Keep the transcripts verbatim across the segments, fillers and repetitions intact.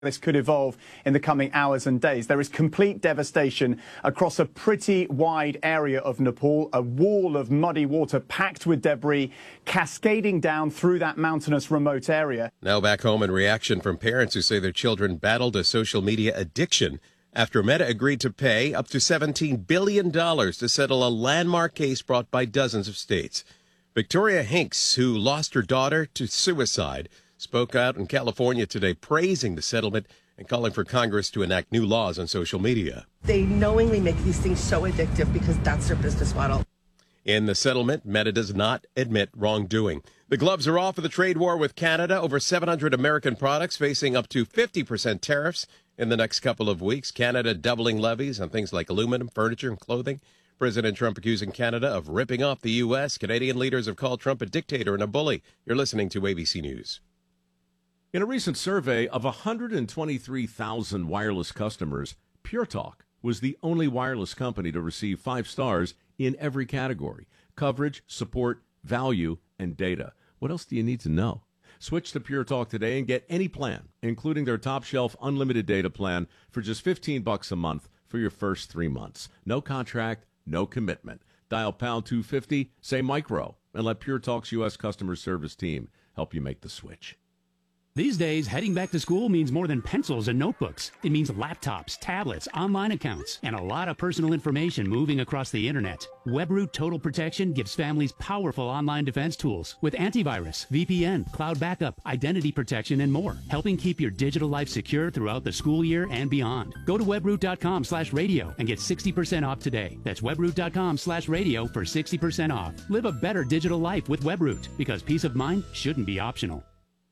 This could evolve in the coming hours and days. There is complete devastation across a pretty wide area of Nepal, a wall of muddy water packed with debris cascading down through that mountainous remote area. Now back home, in reaction from parents who say their children battled a social media addiction after Meta agreed to pay up to seventeen billion dollars to settle a landmark case brought by dozens of states. Victoria Hinks, who lost her daughter to suicide, spoke out in California today praising the settlement and calling for Congress to enact new laws on social media. They knowingly make these things so addictive because that's their business model. In the settlement, Meta does not admit wrongdoing. The gloves are off for the trade war with Canada. Over seven hundred American products facing up to fifty percent tariffs in the next couple of weeks. Canada doubling levies on things like aluminum, furniture, and clothing. President Trump accusing Canada of ripping off the U S. Canadian leaders have called Trump a dictator and a bully. You're listening to A B C News. In a recent survey of one hundred twenty-three thousand wireless customers, Pure Talk was the only wireless company to receive five stars in every category: coverage, support, value, and data. What else do you need to know? Switch to Pure Talk today and get any plan, including their top-shelf unlimited data plan, for just fifteen bucks a month for your first three months. No contract, no commitment. Dial pound two fifty, say micro, and let Pure Talk's U S customer service team help you make the switch. These days, heading back to school means more than pencils and notebooks. It means laptops, tablets, online accounts, and a lot of personal information moving across the internet. WebRoot Total Protection gives families powerful online defense tools with antivirus, V P N, cloud backup, identity protection, and more, helping keep your digital life secure throughout the school year and beyond. Go to webroot.com slash radio and get sixty percent off today. That's webroot.com slash radio for sixty percent off. Live a better digital life with WebRoot, because peace of mind shouldn't be optional.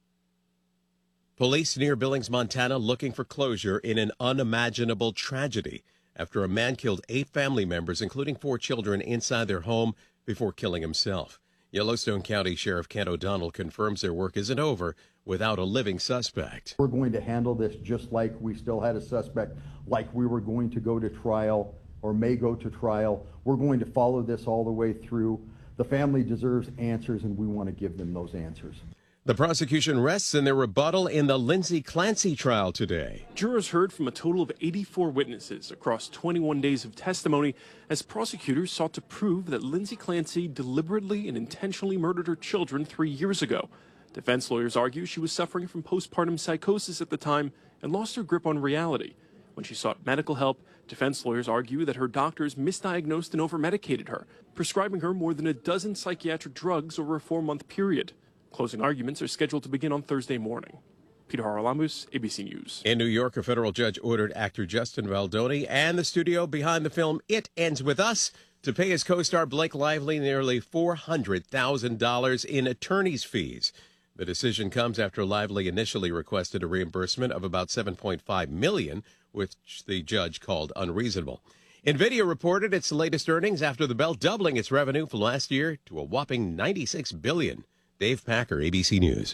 Police near Billings, Montana, looking for closure in an unimaginable tragedy after a man killed eight family members, including four children, inside their home before killing himself. Yellowstone County Sheriff Kent O'Donnell confirms their work isn't over without a living suspect. We're going to handle this just like we still had a suspect, like we were going to go to trial or may go to trial. We're going to follow this all the way through. The family deserves answers, and we want to give them those answers. The prosecution rests in their rebuttal in the Lindsay Clancy trial today. Jurors heard from a total of eighty-four witnesses across twenty-one days of testimony as prosecutors sought to prove that Lindsay Clancy deliberately and intentionally murdered her children three years ago. Defense lawyers argue she was suffering from postpartum psychosis at the time and lost her grip on reality. When she sought medical help, defense lawyers argue that her doctors misdiagnosed and overmedicated her, prescribing her more than a dozen psychiatric drugs over a four-month period. Closing arguments are scheduled to begin on Thursday morning. Peter Haralamus, A B C News. In New York, a federal judge ordered actor Justin Baldoni and the studio behind the film It Ends With Us to pay his co-star Blake Lively nearly four hundred thousand dollars in attorney's fees. The decision comes after Lively initially requested a reimbursement of about seven point five million dollars, which the judge called unreasonable. NVIDIA reported its latest earnings after the bell doubling its revenue from last year to a whopping ninety-six billion dollars. Dave Packer, A B C News.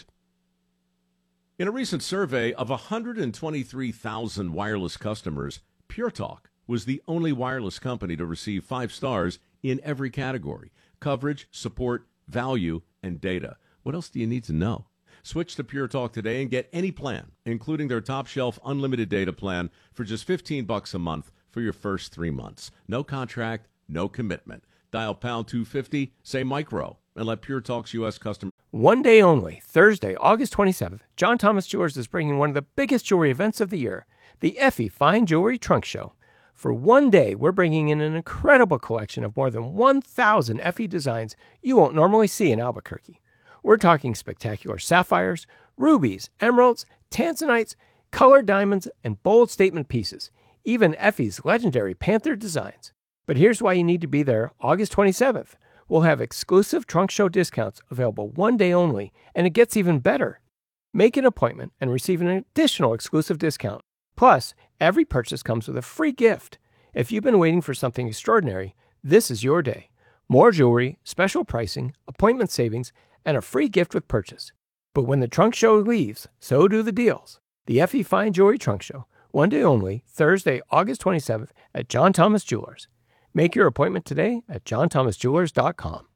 In a recent survey of one hundred twenty-three thousand wireless customers, Pure Talk was the only wireless company to receive five stars in every category: coverage, support, value, and data. What else do you need to know? Switch to Pure Talk today and get any plan, including their top-shelf unlimited data plan, for just fifteen bucks a month for your first three months. No contract, no commitment. Dial pound two fifty, say micro, and let Pure Talk's U S customers. One day only, Thursday, August twenty-seventh, John Thomas Jewelers is bringing one of the biggest jewelry events of the year, the Effie Fine Jewelry Trunk Show. For one day, we're bringing in an incredible collection of more than one thousand Effie designs you won't normally see in Albuquerque. We're talking spectacular sapphires, rubies, emeralds, tanzanites, colored diamonds, and bold statement pieces, even Effie's legendary Panther designs. But here's why you need to be there August twenty-seventh. We'll have exclusive trunk show discounts available one day only, and it gets even better. Make an appointment and receive an additional exclusive discount. Plus, every purchase comes with a free gift. If you've been waiting for something extraordinary, this is your day. More jewelry, special pricing, appointment savings, and a free gift with purchase. But when the trunk show leaves, so do the deals. The Effie Fine Jewelry Trunk Show, one day only, Thursday, August twenty-seventh at John Thomas Jewelers. Make your appointment today at john thomas jewelers dot com.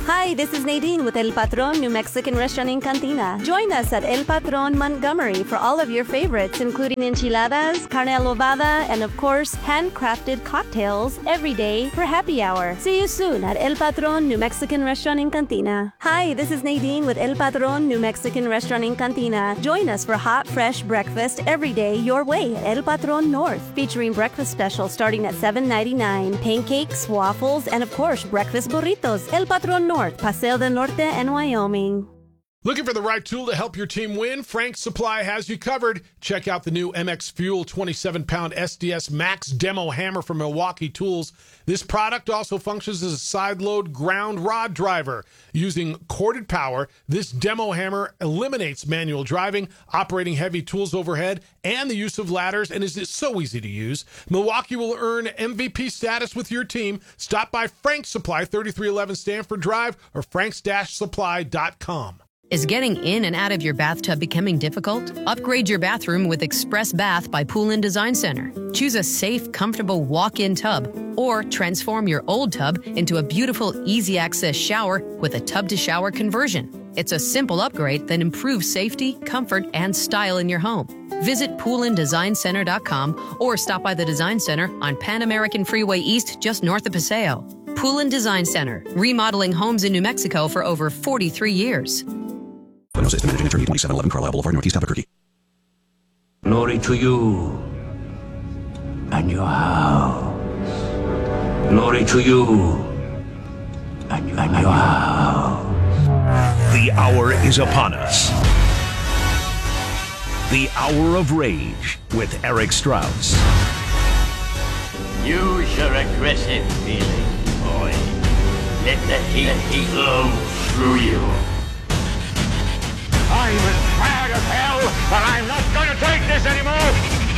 Hi, this is Nadine with El Patron New Mexican Restaurant in Cantina. Join us at El Patron Montgomery for all of your favorites, including enchiladas, carne adobada, and of course, handcrafted cocktails every day for happy hour. See you soon at El Patron New Mexican Restaurant in Cantina. Hi, this is Nadine with El Patron New Mexican Restaurant in Cantina. Join us for hot, fresh breakfast every day your way at El Patron North, featuring breakfast specials starting at seven ninety-nine, pancakes, waffles, and of course, breakfast burritos. El Patron North. North, Paseo del Norte, and Wyoming. Looking for the right tool to help your team win? Frank's Supply has you covered. Check out the new M X Fuel twenty-seven pound S D S Max Demo Hammer from Milwaukee Tools. This product also functions as a side-load ground rod driver. Using corded power, this demo hammer eliminates manual driving, operating heavy tools overhead, and the use of ladders, and is so easy to use. Milwaukee will earn M V P status with your team. Stop by Frank's Supply, thirty-three eleven Stanford Drive, or franks dash supply dot com. Is getting in and out of your bathtub becoming difficult? Upgrade your bathroom with Express Bath by Poolin Design Center. Choose a safe, comfortable walk-in tub, or transform your old tub into a beautiful, easy-access shower with a tub-to-shower conversion. It's a simple upgrade that improves safety, comfort, and style in your home. Visit poolin design center dot com or stop by the Design Center on Pan American Freeway East, just north of Paseo. Poolin Design Center, remodeling homes in New Mexico for over forty-three years. twenty-seven eleven Carlisle Boulevard, Northeast Albuquerque. Glory to you and your house. Glory to you and your, and your house. The hour is upon us. The Hour of Rage with Eric Strauss. Use your aggressive feeling, boy. Let the heat, the heat flow through you. I'm as mad as hell, but I'm not going to take this anymore!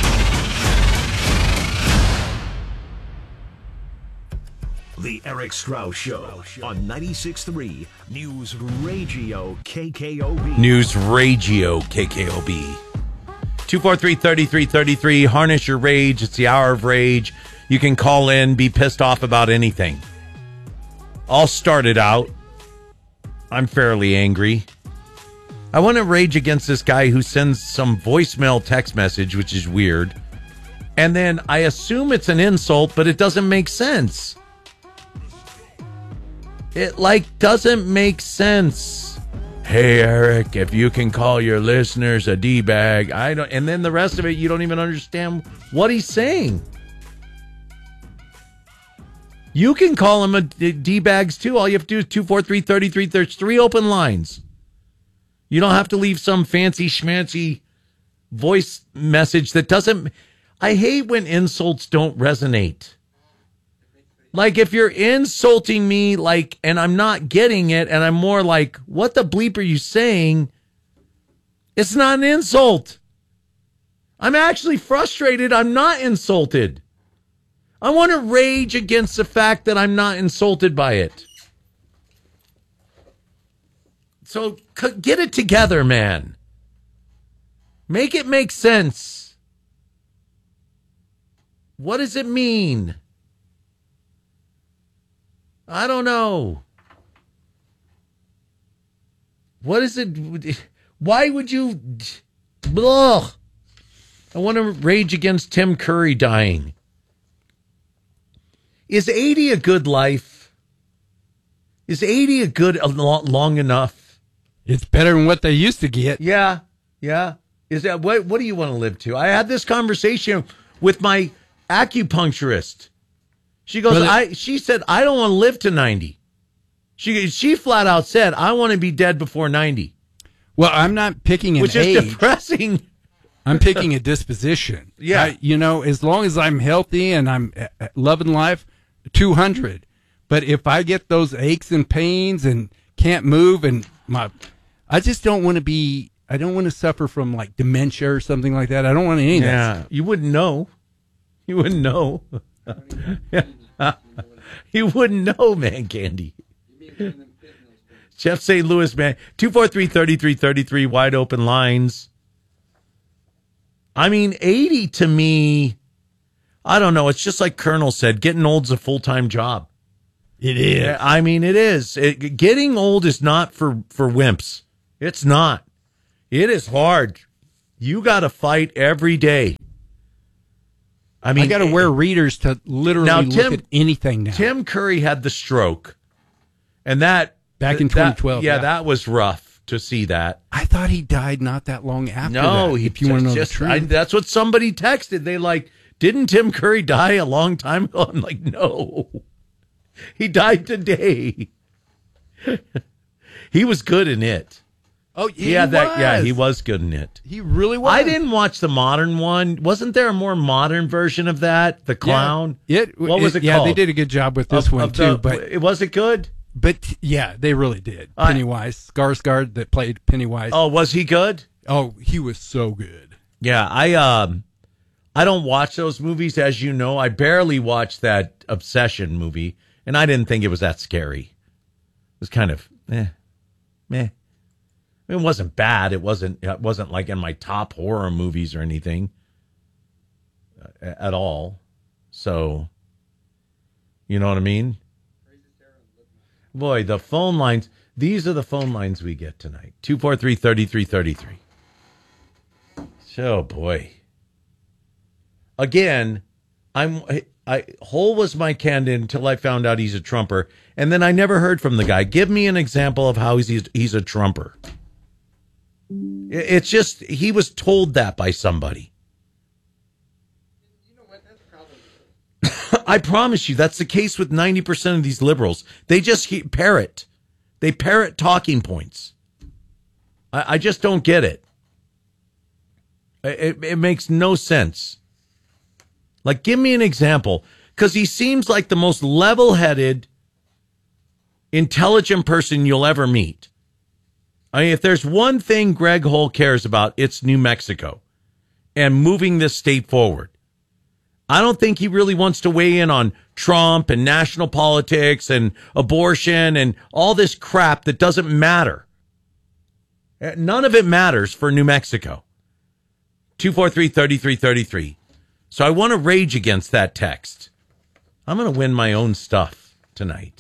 The Eric Strauss Show on ninety-six point three News Radio K K O B. News Radio K K O B. two four three, three three three three. Harness your rage. It's the Hour of Rage. You can call in, be pissed off about anything. I'll start it out. I'm fairly angry. I want to rage against this guy who sends some voicemail text message, which is weird. And then I assume it's an insult, but it doesn't make sense. It, like, doesn't make sense. Hey, Eric, if you can call your listeners a D-bag, I don't... And then the rest of it, you don't even understand what he's saying. You can call him a D-bags, too. All you have to do is two four three, three three. There's three open lines. You don't have to leave some fancy schmancy voice message that doesn't... I hate when insults don't resonate. Like, if you're insulting me, like, and I'm not getting it, and I'm more like, what the bleep are you saying? It's not an insult. I'm actually frustrated. I'm not insulted. I want to rage against the fact that I'm not insulted by it. So c- get it together, man. Make it make sense. What does it mean? I don't know. What is it? Why would you? Blah. I want to rage against Tim Curry dying. Is eighty a good life? Is eighty a good a long, long enough? It's better than what they used to get. Yeah, yeah. Is that what? What do you want to live to? I had this conversation with my acupuncturist. She goes, Brother, I. She said, I don't want to live to ninety. She she flat out said, I want to be dead before ninety. Well, I'm not picking an Which age. is depressing. I'm picking a disposition. Yeah. I, you know, as long as I'm healthy and I'm loving life, two hundred. But if I get those aches and pains and can't move and my, I just don't want to be, I don't want to suffer from like dementia or something like that. I don't want any of Yeah, that stuff. you wouldn't know. You wouldn't know. You wouldn't know, man, Candy. Jeff Saint Louis, man. two four three, three three three three, wide open lines. I mean, eighty to me, I don't know. It's just like Colonel said, getting old's a full-time job. It is. I mean, it is. It, getting old is not for, for wimps. It's not. It is hard. You got to fight every day. I mean, I got to wear readers to literally now, look Tim, at anything now. Tim Curry had the stroke, and that back in twenty twelve. That, yeah, yeah, that was rough to see that. I thought he died not that long after. No, that, he, if you want to know just, the truth, I, that's what somebody texted. They like, didn't Tim Curry die a long time ago? I'm like, no, he died today. He was good in it. Oh, he, he had that. was. Yeah, he was good in it. He really was. I didn't watch the modern one. Wasn't there a more modern version of that? The clown. Yeah, it, what was it, it called? Yeah, they did a good job with this of, one of too. The, but was it good? But yeah, they really did. Uh, Pennywise, Skarsgård that played Pennywise. Oh, was he good? Oh, he was so good. Yeah, I um, I don't watch those movies, as you know. I barely watched that Obsession movie, and I didn't think it was that scary. It was kind of eh, meh. I mean, it wasn't bad. It wasn't. It wasn't like in my top horror movies or anything uh, at all. So, you know what I mean? Boy, the phone lines. These are the phone lines we get tonight. two four three, three three three three. So, boy. Again, I'm. I Hole was my candidate until I found out he's a Trumper, and then I never heard from the guy. Give me an example of how he's he's a Trumper. It's just, he was told that by somebody. I promise you, that's the case with ninety percent of these liberals. They just he- parrot. They parrot talking points. I, I just don't get it. it. It makes no sense. Like, give me an example. Because he seems like the most level-headed, intelligent person you'll ever meet. I mean, if there's one thing Greg Hole cares about, it's New Mexico and moving this state forward. I don't think he really wants to weigh in on Trump and national politics and abortion and all this crap that doesn't matter. None of it matters for New Mexico. two four three, three three three three. So I want to rage against that text. I'm going to win my own stuff tonight.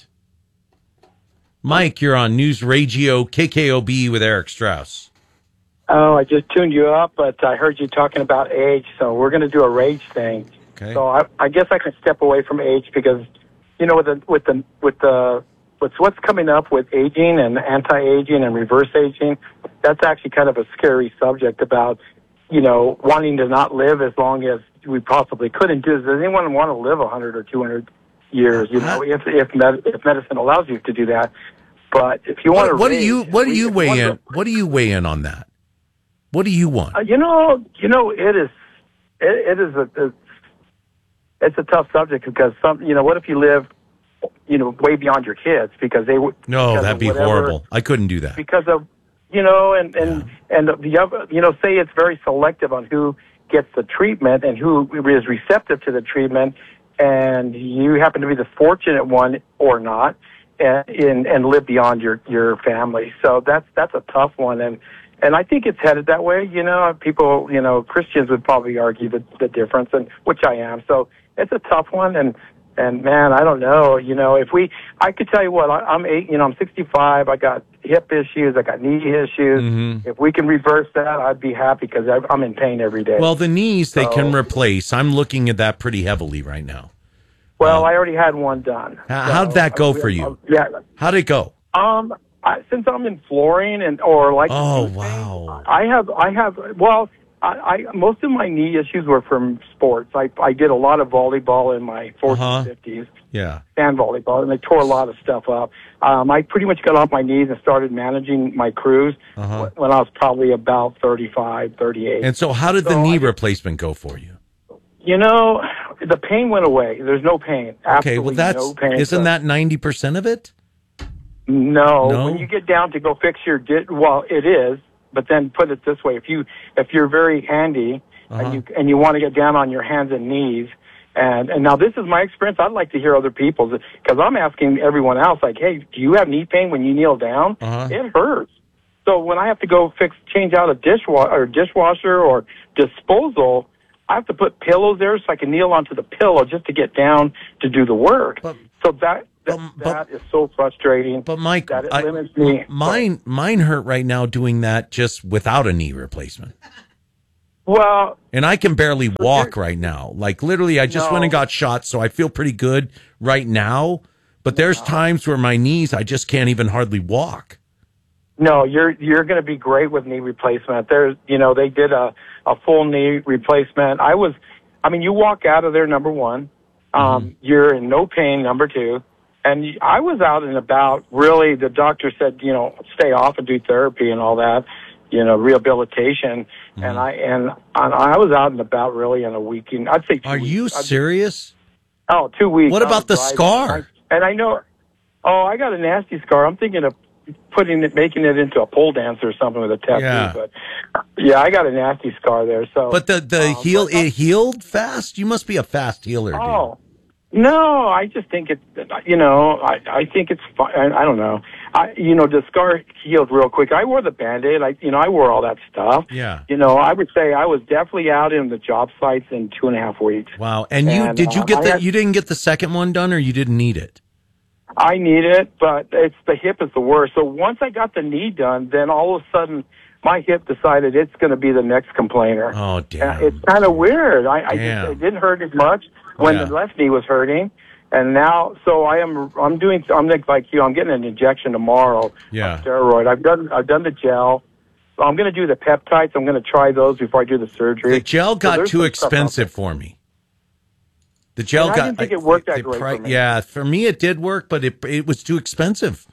Mike, you're on News Radio K K O B with Eric Strauss. Oh, I just tuned you up, but I heard you talking about age, so we're going to do a rage thing. Okay. So I, I guess I can step away from age because, you know, with the with the with the with what's coming up with aging and anti-aging and reverse aging, that's actually kind of a scary subject about, you know, wanting to not live as long as we possibly could. And does anyone want to live one hundred or two hundred years? You know, if if, med- if medicine allows you to do that. But if you want to, what do you what do you weigh in? What do you weigh in on that? What do you want? Uh, you know, you know, it is, it, it is a, it's, it's a tough subject because some, you know, what if you live, you know, way beyond your kids because they would. No, that'd be whatever, horrible. I couldn't do that because of, you know, and and yeah. and the other, you know, say it's very selective on who gets the treatment and who is receptive to the treatment, and you happen to be the fortunate one or not. And, and live beyond your, your family. So that's that's a tough one, and and I think it's headed that way. You know, people, you know, Christians would probably argue the, the difference, and which I am. So it's a tough one, and and man, I don't know. You know, if we, I could tell you what, I, I'm eight. You know, I'm sixty-five. I got hip issues. I got knee issues. Mm-hmm. If we can reverse that, I'd be happy because I'm in pain every day. Well, the knees so, they can replace. I'm looking at that pretty heavily right now. Well, I already had one done. How, so, how'd that go for you? Yeah. How'd it go? Um, I, since I'm in flooring and or like. Oh wow. I have I have well I, I most of my knee issues were from sports. I I did a lot of volleyball in my forties uh-huh. and fifties. Yeah. Sand volleyball, and they tore a lot of stuff up. Um, I pretty much got off my knees and started managing my crews uh-huh. when I was probably about thirty-five, thirty-eight. And so, how did so the knee I, replacement go for you? You know, the pain went away. There's no pain. Absolutely okay, well, that's no pain. isn't that ninety percent of it? No. no, when you get down to go fix your di- well, it is. But then put it this way: if you if you're very handy uh-huh. and you and you want to get down on your hands and knees, and and now this is my experience. I'd like to hear other people's because I'm asking everyone else like, hey, do you have knee pain when you kneel down? Uh-huh. It hurts. So when I have to go fix change out a dishwa- or dishwasher or disposal, I have to put pillows there so I can kneel onto the pillow just to get down to do the work. But, so that that, that is so frustrating. But Mike, that it I, limits me. mine mine hurt right now doing that just without a knee replacement. Well, and I can barely walk right now. Like literally, I just No. went and got shot, so I feel pretty good right now. But there's times where my knees, I just can't even hardly walk. No, you're you're going to be great with knee replacement. There's, you know, they did a a full knee replacement. I was, I mean, you walk out of there, number one, um, Mm-hmm. you're in no pain, number two, and y- I was out and about. Really, the doctor said, you know, stay off and do therapy and all that, you know, rehabilitation. Mm-hmm. And I and, and I was out and about really in a weekend. I'd say. Two Are weeks. you I'd- serious? Oh, two weeks. What I about was the driving. scar? I, and I know. Oh, I got a nasty scar. I'm thinking of putting it, making it into a pole dance or something with a tattoo. Yeah. But yeah, I got a nasty scar there. So. But the the um, heal it healed fast. You must be a fast healer, dude. Oh. No, I just think it. You know, I I think it's fine. I, I don't know. I you know the scar healed real quick. I wore the Band-Aid. I you know I wore all that stuff. Yeah. You know, I would say I was definitely out in the job sites in two and a half weeks. Wow. And you And, did you uh, get I the had- you didn't get the second one done, or you didn't need it? I need it, but it's the hip is the worst. So once I got the knee done, then all of a sudden my hip decided it's going to be the next complainer. Oh damn! Uh, it's kind of weird. I, I Damn. just, it didn't hurt as much when Yeah. the left knee was hurting, and now so I am. I'm doing. I'm like, like you. I'm getting an injection tomorrow. Yeah. Of steroid. I've done. I've done the gel. So I'm going to do the peptides. I'm going to try those before I do the surgery. The gel So got there's too some stuff out expensive for me. The gel And I got. didn't think it worked that the great pri- for me. Yeah, for me it did work, but it it was too expensive.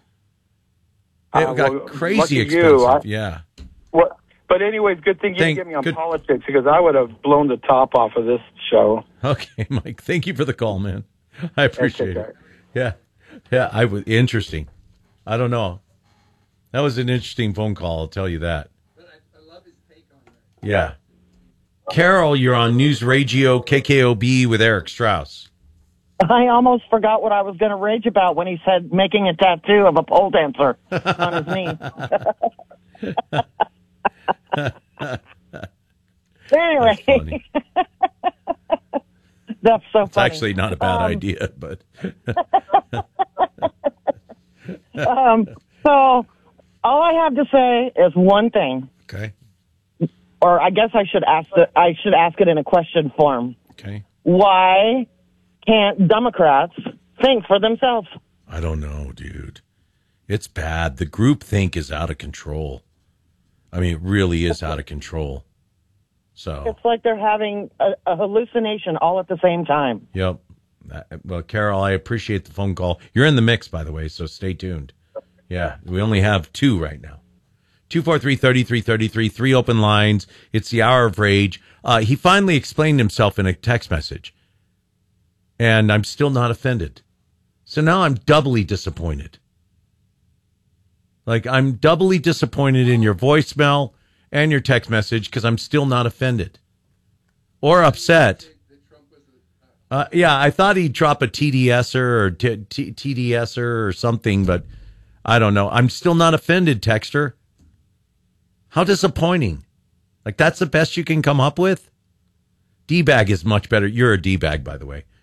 It Uh, got well, crazy lucky you. expensive. I- yeah. Well, but anyways, good thing you Thank- didn't get me on good- politics because I would have blown the top off of this show. Okay, Mike. Thank you for the call, man. I appreciate okay. it. Yeah, yeah. I was interesting. I don't know. That was an interesting phone call. I'll tell you that. But I, I love his take on that. Yeah. Carol, you're on News Radio K K O B with Eric Strauss. I almost forgot what I was going to rage about when he said making a tattoo of a pole dancer on his knee. Anyway, that's so It's funny. actually not a bad Um, idea, but um, so all I have to say is one thing. Okay. Or I guess I should ask it. I should ask it in a question form. Okay. Why can't Democrats think for themselves? I don't know, dude. It's bad. The groupthink is out of control. I mean, it really is out of control. So, It's like they're having a, a hallucination all at the same time. yep. Uh, Well, Carol, I appreciate the phone call. You're in the mix, by the way, so stay tuned. Yeah, we only have two right now. two four three, three three three three, three open lines. It's the hour of rage. Uh, he finally explained himself in a text message, and I'm still not offended. So now I'm doubly disappointed. Like, I'm doubly disappointed in your voicemail and your text message because I'm still not offended or upset. Uh, yeah, I thought he'd drop a TDSer or t- t- TDSer or something, but I don't know. I'm still not offended, texter. How disappointing. Like, that's the best you can come up with? D-bag is much better. You're a D-bag, by the way.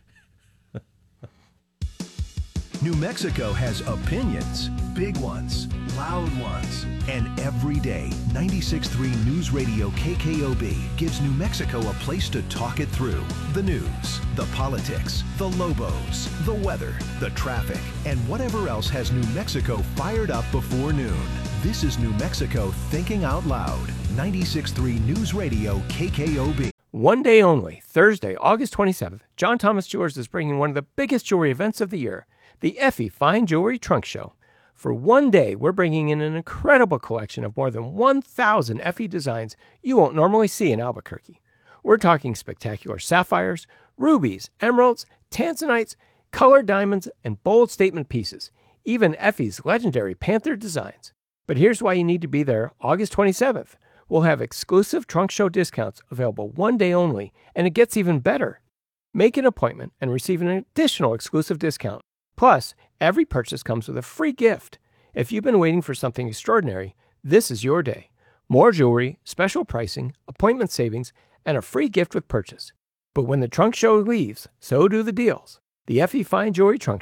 New Mexico has opinions, big ones, loud ones, and every day, ninety-six point three News Radio K K O B gives New Mexico a place to talk it through. The news, the politics, the Lobos, the weather, the traffic, and whatever else has New Mexico fired up before noon. This is New Mexico Thinking Out Loud. ninety-six point three News Radio K K O B. One day only, Thursday, August twenty-seventh, John Thomas Jewelers is bringing one of the biggest jewelry events of the year, the Effie Fine Jewelry Trunk Show. For one day, we're bringing in an incredible collection of more than one thousand Effie designs you won't normally see in Albuquerque. We're talking spectacular sapphires, rubies, emeralds, tanzanites, colored diamonds, and bold statement pieces, even Effie's legendary Panther designs. But here's why you need to be there August twenty-seventh. We'll have exclusive trunk show discounts available one day only, and it gets even better. Make an appointment and receive an additional exclusive discount. Plus, every purchase comes with a free gift. If you've been waiting for something extraordinary, this is your day. More jewelry, special pricing, appointment savings, and a free gift with purchase. But when the trunk show leaves, so do the deals. The Effie Fine Jewelry Trunk Show,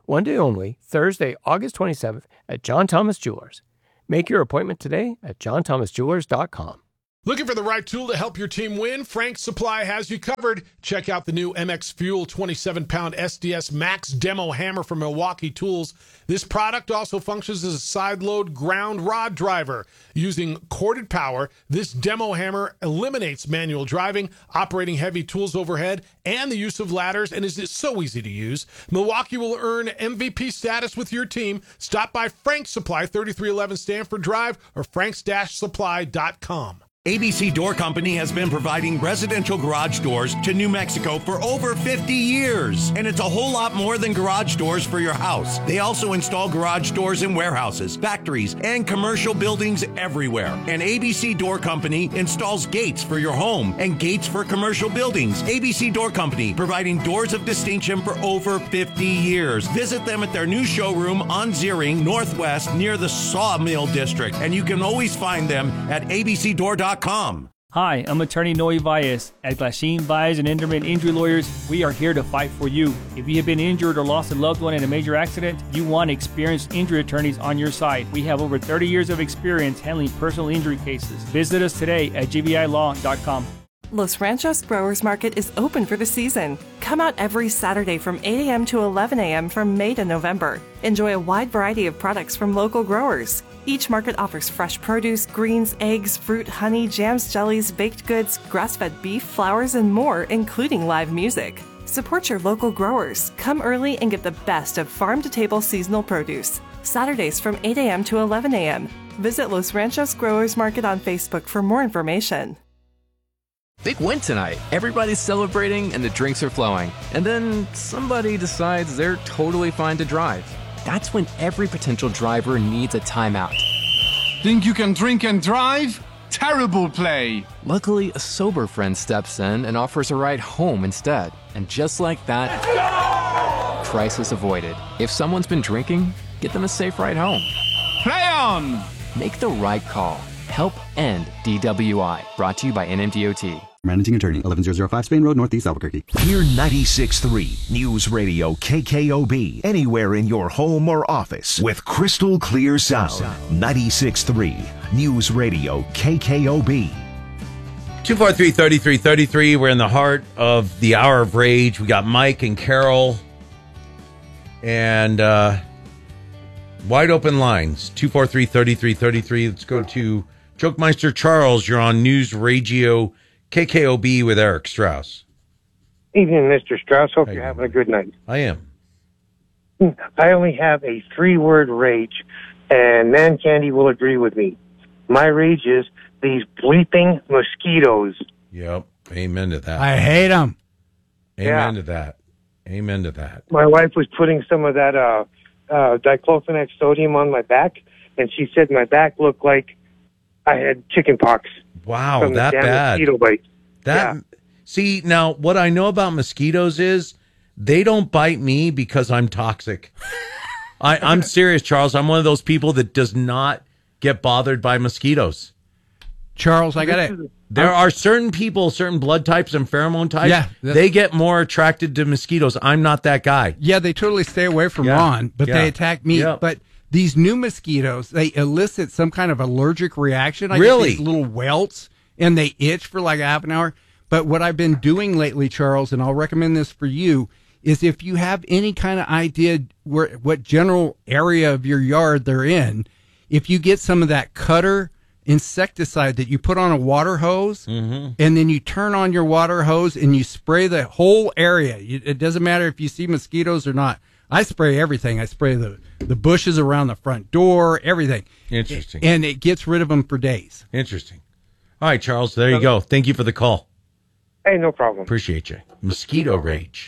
One day only, Thursday, August twenty-seventh at John Thomas Jewelers. Make your appointment today at john thomas jewelers dot com. Looking for the right tool to help your team win? Frank's Supply has you covered. Check out the new M X Fuel twenty-seven pound S D S Max Demo Hammer from Milwaukee Tools. This product also functions as a side-load ground rod driver. Using corded power, this demo hammer eliminates manual driving, operating heavy tools overhead, and the use of ladders, and is so easy to use. Milwaukee will earn M V P status with your team. Stop by Frank's Supply, thirty-three eleven Stanford Drive, or franks dash supply dot com. A B C Door Company has been providing residential garage doors to New Mexico for over fifty years. And it's a whole lot more than garage doors for your house. They also install garage doors in warehouses, factories, and commercial buildings everywhere. And A B C Door Company installs gates for your home and gates for commercial buildings. A B C Door Company, providing doors of distinction for over fifty years. Visit them at their new showroom on Ziering Northwest near the Sawmill District. And you can always find them at a b c door dot com. Hi, I'm attorney Noe Valles. At Glasheen, Valles and Enderman Injury Lawyers, we are here to fight for you. If you have been injured or lost a loved one in a major accident, you want experienced injury attorneys on your side. We have over thirty years of experience handling personal injury cases. Visit us today at g v i law dot com. Los Ranchos Growers Market is open for the season. Come out every Saturday from eight a.m. to eleven a.m. from May to November. Enjoy a wide variety of products from local growers. Each market offers fresh produce, greens, eggs, fruit, honey, jams, jellies, baked goods, grass-fed beef, flowers, and more, including live music. Support your local growers. Come early and get the best of farm-to-table seasonal produce. Saturdays from eight a.m. to eleven a.m. Visit Los Ranchos Growers Market on Facebook for more information. Big win tonight. Everybody's celebrating and the drinks are flowing. And then somebody decides they're totally fine to drive. That's when every potential driver needs a timeout. Think you can drink and drive? Terrible play. Luckily, a sober friend steps in and offers a ride home instead. And just like that, crisis avoided. If someone's been drinking, get them a safe ride home. Play on! Make the right call. Help end D W I. Brought to you by N M D O T. Managing Attorney, eleven thousand five Spain Road, Northeast Albuquerque. Hear ninety-six point three News Radio K K O B anywhere in your home or office with crystal clear sound. ninety-six point three News Radio K K O B. two four three, three three three three. We're in the heart of the Hour of Rage. We got Mike and Carol. And uh, wide open lines. two four three, three three three three. Let's go to Jokemeister Charles. You're on News Radio K K O B with Eric Strauss. Evening, Mister Strauss. Hope you're having a good night. I am. I only have a three-word rage, and Man Candy will agree with me. My rage is these bleeping mosquitoes. Yep. Amen to that. I hate them. Amen Yeah. to that. Amen to that. My wife was putting some of that uh, uh, diclofenac sodium on my back, and she said my back looked like I had chicken pox. Wow, from the that damn bad. mosquito bite. That Yeah. See, now what I know about mosquitoes is they don't bite me because I'm toxic. I, I'm serious, Charles. I'm one of those people that does not get bothered by mosquitoes. Charles, I got it. There are certain people, certain blood types and pheromone types, Yeah, that's- they get more attracted to mosquitoes. I'm not that guy. Yeah, they totally stay away from Yeah. Ron, but Yeah. they attack me. Yeah. But these new mosquitoes, they elicit some kind of allergic reaction. I Really? get these little welts, and they itch for like half an hour. But what I've been doing lately, Charles, and I'll recommend this for you, is if you have any kind of idea where what general area of your yard they're in, if you get some of that Cutter insecticide that you put on a water hose, Mm-hmm. and then you turn on your water hose and you spray the whole area. You- It doesn't matter if you see mosquitoes or not. I spray everything. I spray the, the bushes around the front door, everything. Interesting. And it gets rid of them for days. Interesting. All right, Charles, there you go. Thank you for the call. Hey, no problem. Appreciate you. Mosquito rage.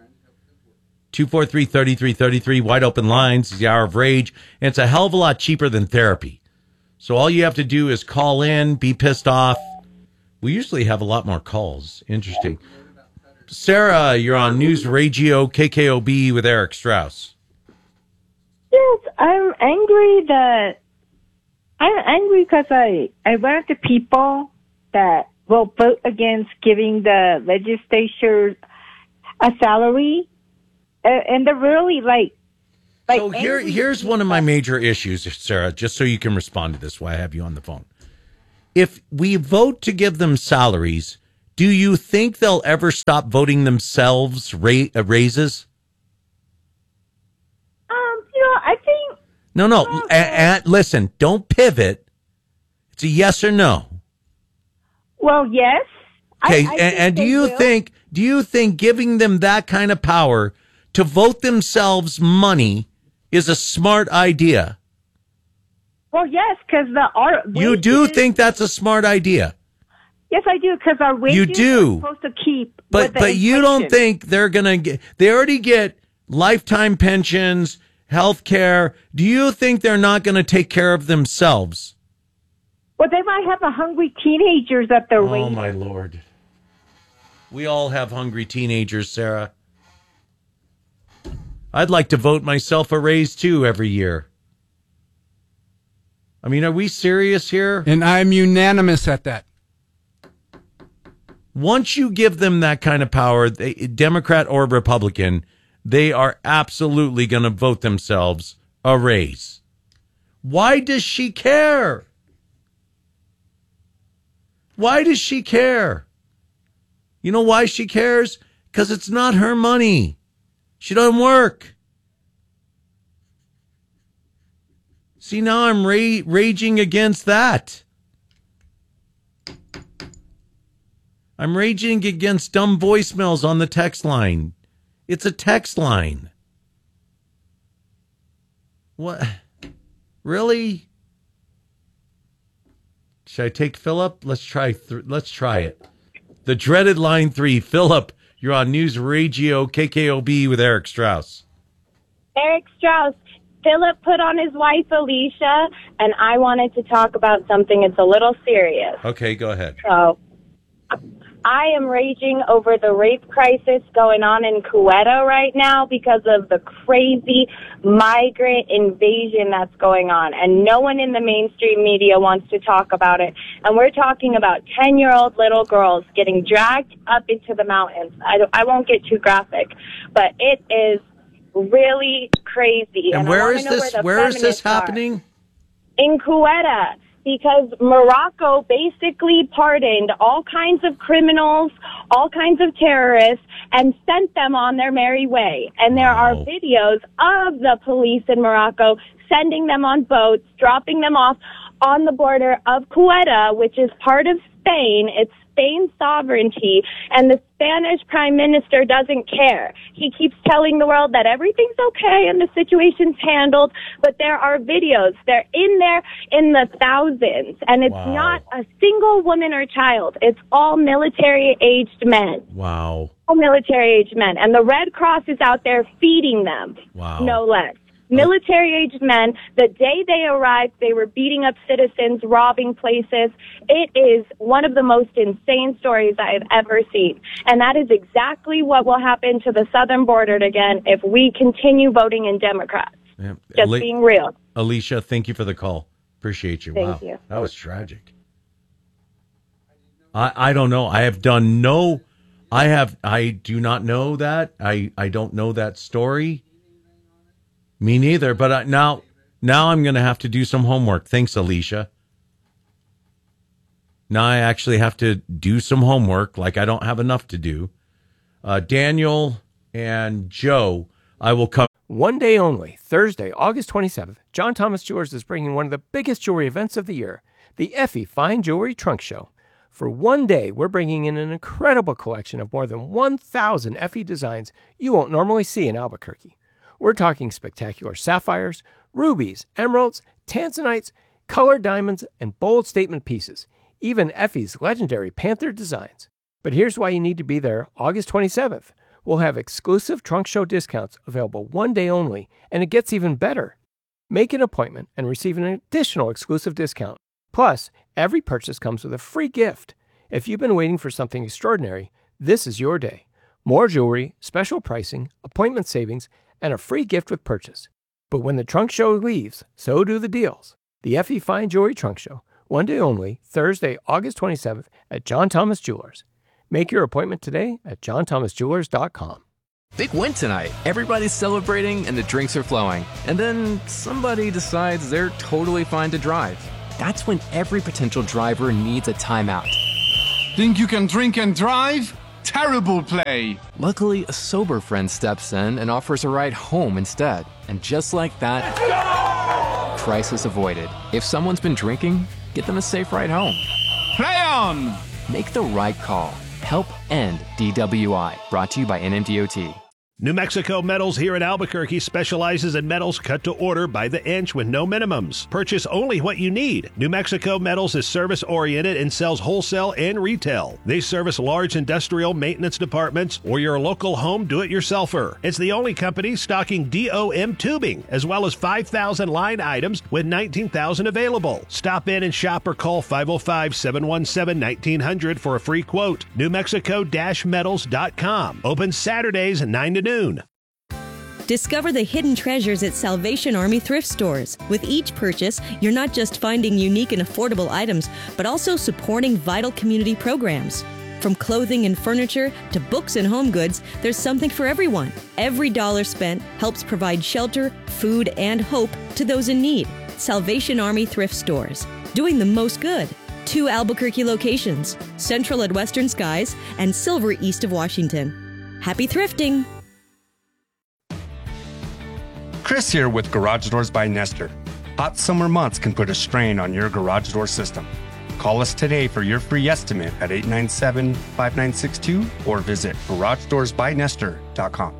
two four three, three three three three, wide open lines, is the Hour of Rage. And it's a hell of a lot cheaper than therapy. So all you have to do is call in, be pissed off. We usually have a lot more calls. Interesting. Sarah, you're on News Radio K K O B with Eric Strauss. Yes, I'm angry that I'm angry because I I one of the people that will vote against giving the legislature a salary, uh, and they're really like Like, So here, angry here's one of my major issues, Sarah, just so you can respond to this while I have you on the phone. If we vote to give them salaries, do you think they'll ever stop voting themselves ra- uh, raises? Um, you know, I think No, no. A- a- listen, don't pivot. It's a yes or no. Well, yes. Okay, I, I and, think and do they you will. think do you think giving them that kind of power to vote themselves money is a smart idea? Well, yes, because the our You do think that's a smart idea, Yes, I do, because our wages You do. are supposed to keep. but with the but you don't inflation. think they're gonna get? They already get lifetime pensions, health care. Do you think they're not going to take care of themselves? Well, they might have a hungry teenagers at their Oh waiting. my Lord! We all have hungry teenagers, Sarah. I'd like to vote myself a raise too every year. I mean, are we serious here? And I'm unanimous at that. Once you give them that kind of power, they, Democrat or Republican, they are absolutely going to vote themselves a raise. Why does she care? Why does she care? You know why she cares? Because it's not her money. She doesn't work. See, now I'm ra- raging against that. I'm raging against dumb voicemails on the text line. It's a text line. What? Really? Should I take Philip? Let's try. Th- let's try it. The dreaded line three. Philip, you're on News Radio K K O B with Eric Strauss. Eric Strauss, Philip put on his wife Alicia, and I wanted to talk about something. It's a little serious. Okay, go ahead. So, I am raging over the rape crisis going on in Quetta right now because of the crazy migrant invasion that's going on. And no one in the mainstream media wants to talk about it. And we're talking about ten-year-old little girls getting dragged up into the mountains. I, don't, I won't get too graphic, but it is really crazy. And, and where I wanna is know this? Where, the Where is this feminists are. happening? In Quetta, because Morocco basically pardoned all kinds of criminals, all kinds of terrorists, and sent them on their merry way. And there are videos of the police in Morocco sending them on boats, dropping them off on the border of Quetta, which is part of Spain. It's Spain's sovereignty, and the Spanish prime minister doesn't care. He keeps telling the world that everything's okay and the situation's handled, but there are videos. They're in there in the thousands, and it's Wow. not a single woman or child. It's all military-aged men. Wow. All military-aged men. And the Red Cross is out there feeding them, Wow. no less. Military-aged men, the day they arrived, they were beating up citizens, robbing places. It is one of the most insane stories I have ever seen. And that is exactly what will happen to the southern border again if we continue voting in Democrats. Yeah. Just Ali- being real. Alicia, thank you for the call. Appreciate you. Thank wow. you. That was tragic. I, I don't know. I have done no, I have, I do not know that. I, I don't know that story. Me neither. But I, now, now I'm going to have to do some homework. Thanks, Alicia. Now I actually have to do some homework, like I don't have enough to do. Uh, Daniel and Joe, I will come. One day only, Thursday, August twenty-seventh, John Thomas Jewelers is bringing one of the biggest jewelry events of the year, the Effie Fine Jewelry Trunk Show. For one day, we're bringing in an incredible collection of more than one thousand Effie designs you won't normally see in Albuquerque. We're talking spectacular sapphires, rubies, emeralds, tanzanites, colored diamonds, and bold statement pieces, even Effie's legendary Panther designs. But here's why you need to be there August twenty-seventh. We'll have exclusive trunk show discounts available one day only, and it gets even better. Make an appointment and receive an additional exclusive discount. Plus, every purchase comes with a free gift. If you've been waiting for something extraordinary, this is your day. More jewelry, special pricing, appointment savings, and a free gift with purchase. But when the trunk show leaves, so do the deals. The Effie Fine Jewelry Trunk Show, one day only, Thursday, August twenty-seventh at John Thomas Jewelers. Make your appointment today at john thomas jewelers dot com. Big win tonight. Everybody's celebrating and the drinks are flowing. And then somebody decides they're totally fine to drive. That's when every potential driver needs a timeout. Think you can drink and drive? Terrible play. Luckily, a sober friend steps in and offers a ride home instead. And just like that, crisis avoided. If someone's been drinking, get them a safe ride home. Play on! Make the right call. Help end D W I. Brought to you by N M D O T. New Mexico Metals here in Albuquerque specializes in metals cut to order by the inch with no minimums. Purchase only what you need. New Mexico Metals is service-oriented and sells wholesale and retail. They service large industrial maintenance departments or your local home do-it-yourselfer. It's the only company stocking D O M tubing, as well as five thousand line items with nineteen thousand available. Stop in and shop or call five oh five, seven one seven, nineteen hundred for a free quote. New Mexico Metals dot com. Open Saturdays nine to noon. Discover the hidden treasures at Salvation Army thrift stores. With each purchase, you're not just finding unique and affordable items, but also supporting vital community programs. From clothing and furniture to books and home goods, there's something for everyone. Every dollar spent helps provide shelter, food, and hope to those in need. Salvation Army thrift stores, doing the most good. Two Albuquerque locations, Central at Western Skies and Silver east of Washington. Happy thrifting! Chris here with Garage Doors by Nestor. Hot summer months can put a strain on your garage door system. Call us today for your free estimate at eight nine seven, five nine six two or visit garage doors by nestor dot com.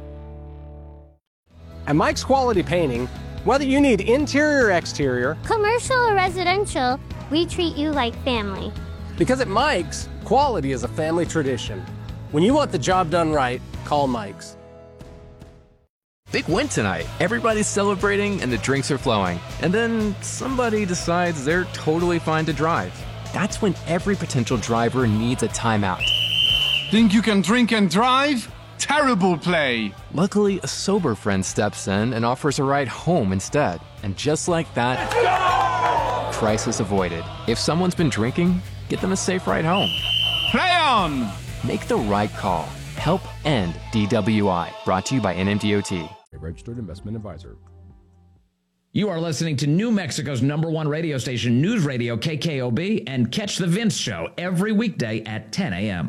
At Mike's Quality Painting, whether you need interior or exterior, commercial or residential, we treat you like family. Because at Mike's, quality is a family tradition. When you want the job done right, call Mike's. Big win tonight. Everybody's celebrating and the drinks are flowing. And then somebody decides they're totally fine to drive. That's when every potential driver needs a timeout. Think you can drink and drive? Terrible play. Luckily, a sober friend steps in and offers a ride home instead. And just like that, crisis avoided. If someone's been drinking, get them a safe ride home. Play on! Make the right call. Help end D W I. Brought to you by N M D O T. A registered investment advisor. You are listening to New Mexico's number one radio station, News Radio K K O B, and catch The Vince Show every weekday at ten a.m.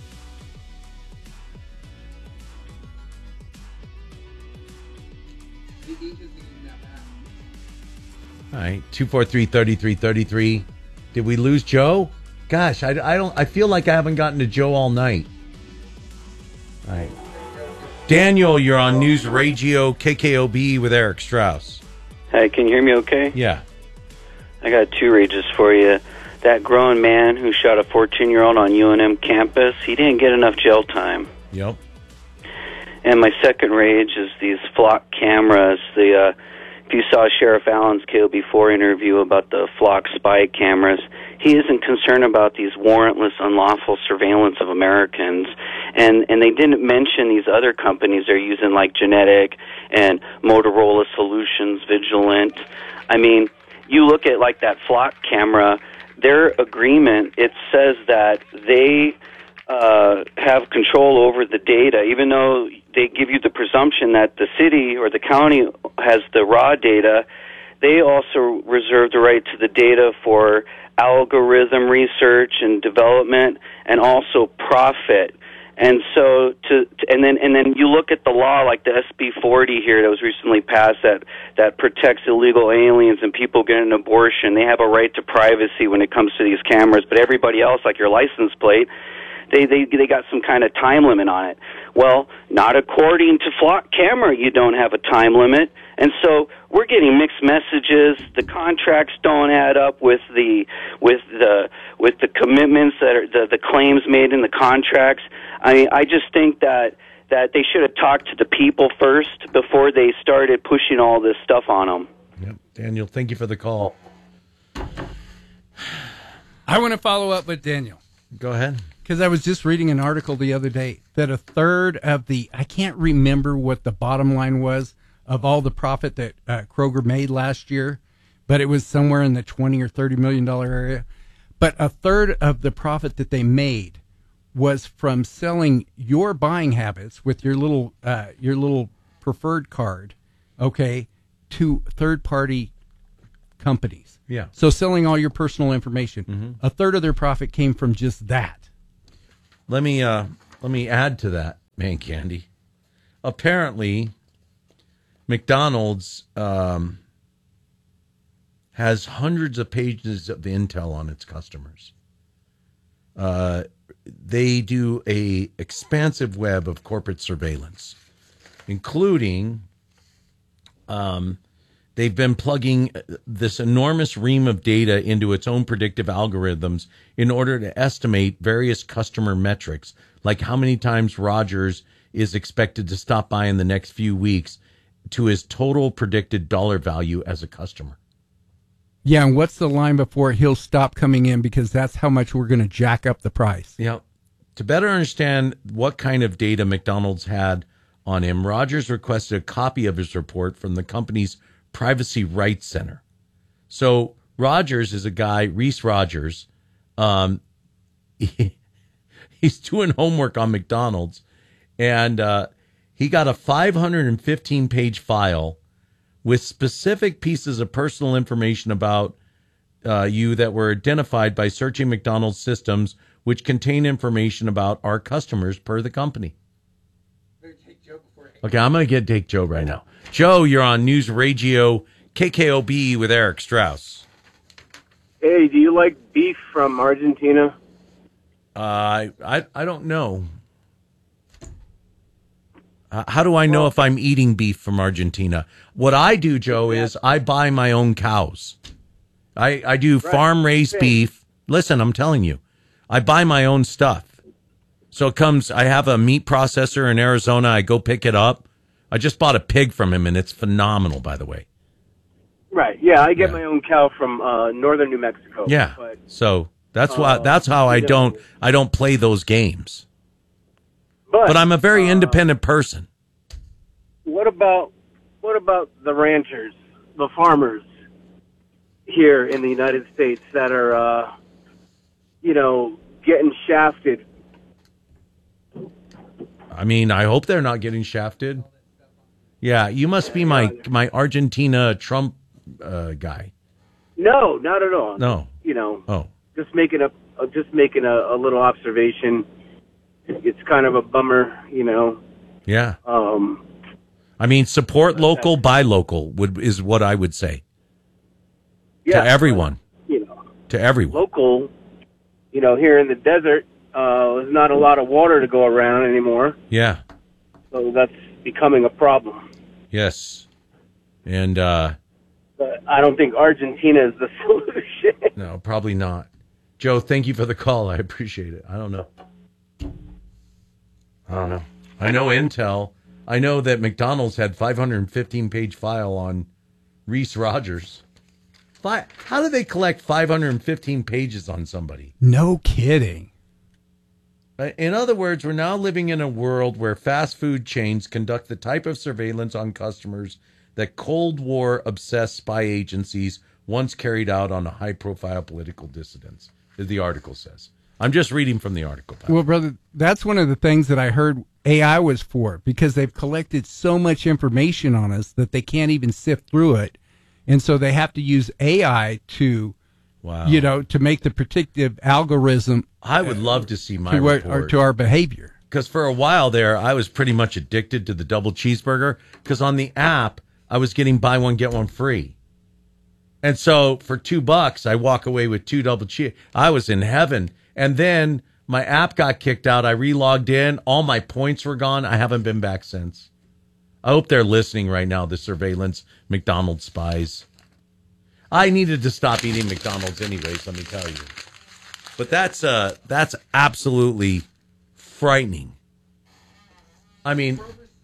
All right, two four three, three three three three. Did we lose Joe? Gosh, I, I don't. I feel like I haven't gotten to Joe all night. All right. Daniel, you're on News Radio K K O B with Eric Strauss. Hey, can you hear me okay? Yeah. I got two rages for you. That grown man who shot a fourteen-year-old on U N M campus, he didn't get enough jail time. Yep. And my second rage is these flock cameras. The uh, if you saw Sheriff Allen's K O B four interview about the flock spy cameras, he isn't concerned about these warrantless, unlawful surveillance of Americans. And and they didn't mention these other companies they're using, like Genetic and Motorola Solutions, Vigilant. I mean, you look at like that flock camera, their agreement, it says that they uh, have control over the data, even though they give you the presumption that the city or the county has the raw data. They also reserve the right to the data for algorithm research and development, and also profit. And so, to, to and then and then you look at the law, like the S B forty here that was recently passed, that that protects illegal aliens and people getting an abortion. They have a right to privacy when it comes to these cameras, but everybody else, like your license plate, they they they got some kind of time limit on it. Well, not according to Flock Camera, you don't have a time limit. And so we're getting mixed messages. The contracts don't add up with the with the with the commitments that are the, the claims made in the contracts. I mean, I just think that that they should have talked to the people first before they started pushing all this stuff on them. Yep. Daniel, thank you for the call. I want to follow up with Daniel. Go ahead. Because I was just reading an article the other day that a third of the, I can't remember what the bottom line was of all the profit that uh, Kroger made last year, but it was somewhere in the twenty or thirty million dollar area. But a third of the profit that they made was from selling your buying habits with your little uh, your little preferred card, okay, to third party companies. Yeah. So selling all your personal information. Mm-hmm. A third of their profit came from just that. Let me uh, let me add to that, man, Candy. Apparently, McDonald's um, has hundreds of pages of intel on its customers. Uh, they do a expansive web of corporate surveillance, including um, they've been plugging this enormous ream of data into its own predictive algorithms in order to estimate various customer metrics, like how many times Rogers is expected to stop by in the next few weeks, to his total predicted dollar value as a customer. Yeah, and what's the line before he'll stop coming in because that's how much we're going to jack up the price? Yeah. To better understand what kind of data McDonald's had on him, Rogers requested a copy of his report from the company's Privacy Rights Center. So Rogers is a guy, Reese Rogers. Um, he, he's doing homework on McDonald's, and uh, he got a five hundred fifteen page file with specific pieces of personal information about uh, you that were identified by searching McDonald's systems, which contain information about our customers per the company. Okay, I'm going to get take Joe right now. Joe, you're on News Radio K K O B with Eric Strauss. Hey, do you like beef from Argentina? Uh, I, I I don't know. Uh, how do I know if I'm eating beef from Argentina? What I do, Joe, is I buy my own cows. I, I do farm-raised beef. Listen, I'm telling you. I buy my own stuff. So it comes, I have a meat processor in Arizona. I go pick it up. I just bought a pig from him, and it's phenomenal, by the way. Right, yeah, I get my own cow from uh, northern New Mexico. Yeah, but, so that's uh, why that's how I you know, don't I don't play those games. But, But I'm a very uh, independent person. What about what about the ranchers, the farmers here in the United States that are, uh, you know, getting shafted? I mean, I hope they're not getting shafted. Yeah, you must be my my Argentina Trump uh, guy. No, not at all. No. You know, Oh, just making a uh, just making a, a little observation. It's kind of a bummer, you know. yeah. Um, I mean, support local, buy local would is what I would say yeah, to everyone. you know, To everyone. local. You know, here in the desert, uh, there's not a lot of water to go around anymore, Yeah. so that's becoming a problem. Yes. And uh, But I don't think Argentina is the solution. no, probably not. Joe, thank you for the call. I appreciate it. I don't know. I don't know. I know Intel. I know that McDonald's had five hundred fifteen page file on Reese Rogers. Fi- How do they collect five hundred fifteen pages on somebody? No kidding. In other words, we're now living in a world where fast food chains conduct the type of surveillance on customers that Cold War obsessed spy agencies once carried out on a high-profile political dissidents, as the article says. I'm just reading from the article. Well, brother, that's one of the things that I heard A I was for, because they've collected so much information on us that they can't even sift through it. And so they have to use A I to, wow. you know, to make the predictive algorithm. I would love to see my to, what, report. or to our behavior. Because for a while there, I was pretty much addicted to the double cheeseburger, because on the app, I was getting buy one, get one free. And so for two bucks, I walk away with two double cheese. I was in heaven. And then my app got kicked out. I re-logged in. All my points were gone. I haven't been back since. I hope they're listening right now, the surveillance McDonald's spies. I needed to stop eating McDonald's anyways, let me tell you. But that's uh that's absolutely frightening. I mean,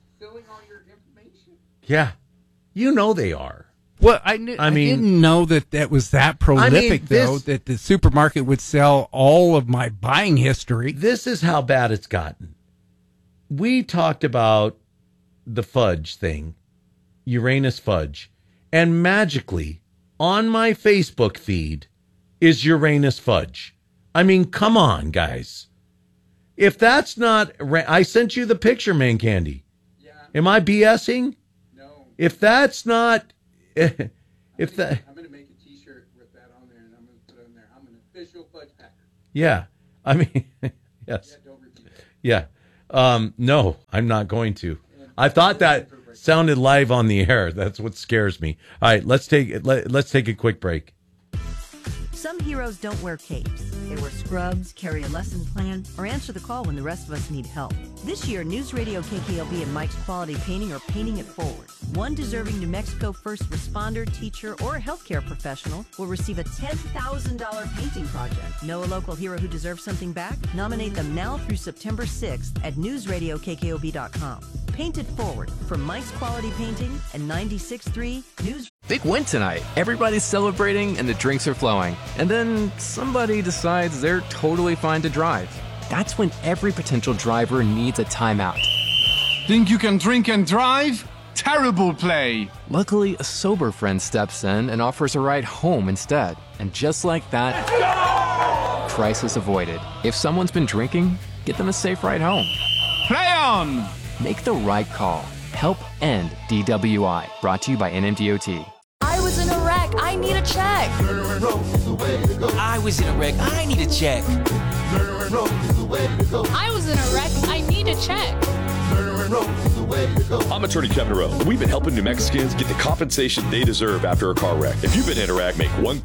yeah, you know they are. Well, I, knew, I I, mean- didn't know that that was that prolific, I mean, this- though, that the supermarket would sell all of my buying history. This is how bad it's gotten. We talked about the fudge thing, Uranus fudge, and magically on my Facebook feed is Uranus fudge. I mean, come on, guys. If that's not, ra- I sent you the picture, man, Candy. Yeah. Am I BSing? No. If that's not, if that. I'm going to make a T-shirt with that on there, and I'm going to put it on there. I'm an official fudge packer. Yeah. I mean, yes. Yeah, don't repeat it. Yeah. Um, no, I'm not going to. I thought that sounded live on the air. That's what scares me. All right, let's take let, let's take a quick break. Some heroes don't wear capes. They wear scrubs, carry a lesson plan, or answer the call when the rest of us need help. This year, News Radio K K O B and Mike's Quality Painting are paying it forward. One deserving New Mexico first responder, teacher, or healthcare professional will receive a ten thousand dollars painting project. Know a local hero who deserves something back? Nominate them now through September sixth at news radio k k o b dot com. Paint it forward for Mike's Quality Painting and ninety-six point three News. Big win tonight. Everybody's celebrating and the drinks are flowing. And then somebody decides they're totally fine to drive. That's when every potential driver needs a timeout. Think you can drink and drive? Terrible play. Luckily, a sober friend steps in and offers a ride home instead. And just like that, crisis avoided. If someone's been drinking, get them a safe ride home. Play on! Make the right call. Help end D W I. Brought to you by N M D O T. I was in a wreck. I need a check. I was in a wreck. I need a check. I was in a wreck. I need a check. I'm attorney Kevin Rowe, and we've been helping New Mexicans get the compensation they deserve after a car wreck. If you've been in a wreck, make one call.